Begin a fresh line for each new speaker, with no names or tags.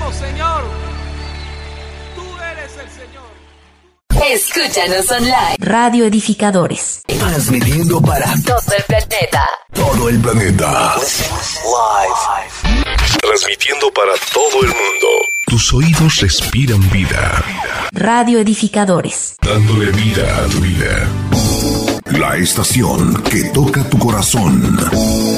adoramos, Señor. Tú eres el Señor.
Escúchanos online. Radio Edificadores.
Transmitiendo para
todo el planeta.
Todo el planeta. Live. Transmitiendo para todo el mundo. Tus oídos respiran vida.
Radio Edificadores.
Dándole vida a tu vida. La estación que toca tu corazón.